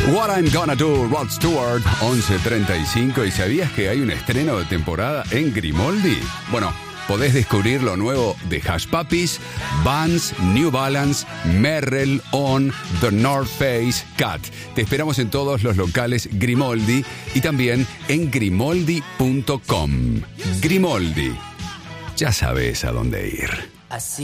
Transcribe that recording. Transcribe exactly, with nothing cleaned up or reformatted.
What I'm Gonna Do, Rod Stewart, once treinta y cinco. ¿Y sabías que hay un estreno de temporada en Grimaldi? Bueno, podés descubrir lo nuevo de Hush Puppies, Vans, New Balance, Merrell, On, The North Face, Cat. Te esperamos en todos los locales Grimaldi y también en grimaldi punto com. Grimaldi, ya sabes a dónde ir. Así